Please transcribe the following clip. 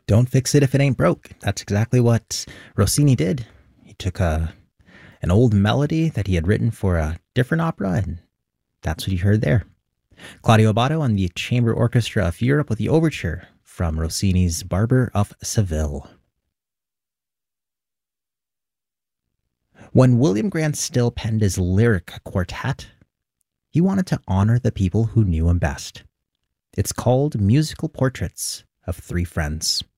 Don't fix it if it ain't broke. That's exactly what Rossini did. He took an old melody that he had written for a different opera, and that's what you heard there. Claudio Abbado on the Chamber Orchestra of Europe with the overture from Rossini's Barber of Seville. When William Grant Still penned his lyric quartet, he wanted to honor the people who knew him best. It's called Musical Portraits of Three Friends.